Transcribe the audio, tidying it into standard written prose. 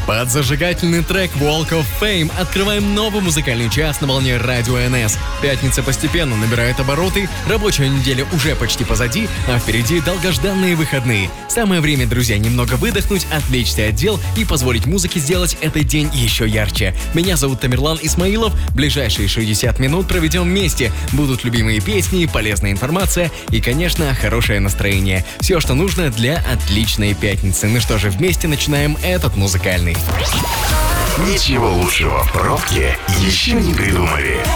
Под зажигательный трек Walk of Fame открываем новый музыкальный час на волне Радио НС. Пятница постепенно набирает обороты, рабочая неделя уже почти позади, а впереди долгожданные выходные. Самое время, друзья, немного выдохнуть, отвлечься от дел и позволить музыке сделать этот день еще ярче. Меня зовут Тамерлан Исмаилов. Ближайшие 60 минут проведем вместе. Будут любимые песни, полезная информация и, конечно, хорошее настроение. Все, что нужно для отличной пятницы. Ну что же, вместе начинаем этот музыкальный. Ничего лучшего в пробке еще не придумали.